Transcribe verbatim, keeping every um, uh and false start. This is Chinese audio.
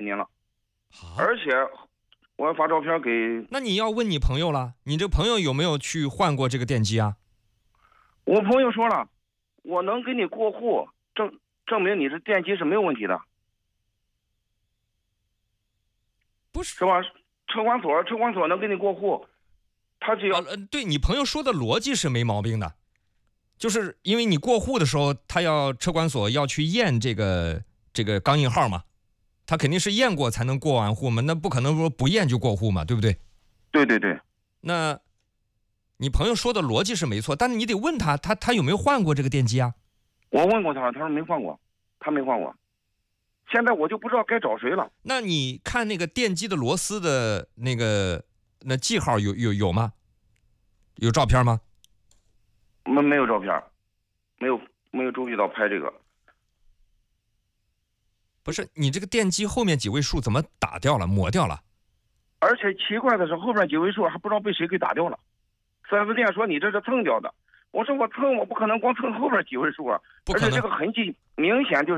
您了， 啊， 而且我要发照片给。 那你要问你朋友了，你这朋友有没有去换过这个电机啊？ 我朋友说了，我能给你过户，证证明你这电机是没有问题的， 不是是吧？车管所，车管所能给你过户，他只要、 呃，对你朋友说的逻辑是没毛病的，就是因为你过户的时候，他要车管所要去验这个这个钢印号嘛，他肯定是验过才能过完户嘛，那不可能说不验就过户嘛，对不对？ 对对对， 那你朋友说的逻辑是没错，但是你得问他，他他有没有换过这个电机啊？ 我问过他，他说没换过，他没换过。现在我就不知道该找谁了。 那你看那个电机的螺丝的那个那记号有有有吗？有照片吗？ 没没有照片，没有没有注意到拍这个。 不是，你这个电机后面几位数怎么打掉了、抹掉了？ 而且奇怪的是，后边几位数还不知道被谁给打掉了。四 S 店说你这是蹭掉的，我说我蹭，我不可能光蹭后边几位数啊， 不可能而且这个痕迹明显就是。